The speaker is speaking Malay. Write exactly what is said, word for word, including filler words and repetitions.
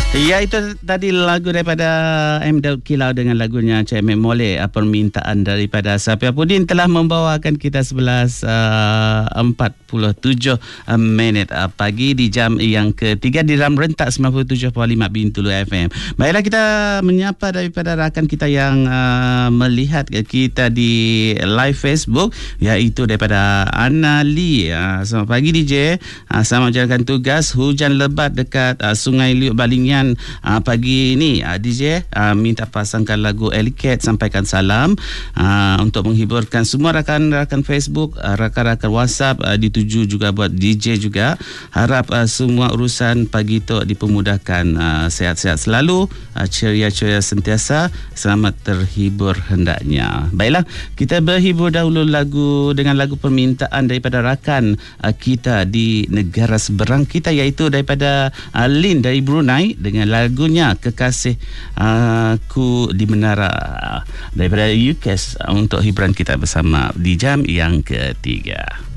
Ya, itu tadi lagu daripada M. Daud Kilau dengan lagunya Cik Mek Molek. Permintaan daripada Safiapuddin telah membawakan kita sebelas empat puluh tujuh minit pagi di jam yang ketiga di dalam rentak sembilan puluh tujuh perpuluhan lima Bintulu F M. Baiklah, kita menyapa daripada rakan kita yang uh, melihat kita di live Facebook, iaitu daripada Ana Lee. Uh, selamat pagi D J. Uh, selamat menjalankan tugas. Hujan lebat dekat uh, Sungai Liuk Balingian uh, pagi ini. uh, D J uh, minta pasangkan lagu Elicat, sampaikan salam uh, untuk menghiburkan semua rakan-rakan Facebook, uh, rakan-rakan WhatsApp, uh, dituju juga buat D J juga. Harap uh, semua urusan pagi tu dipermudahkan, uh, sehat-sehat selalu, uh, ceria-ceria sentiasa, selamat terhibur hendaknya. Baiklah, kita berhibur dahulu lagu dengan lagu permintaan daripada rakan uh, kita di negara seberang kita, iaitu daripada uh, Lin dari Brunei dengan lagunya Kekasih uh, Ku di Menara daripada U K S uh, untuk hiburan kita bersama di jam yang ketiga.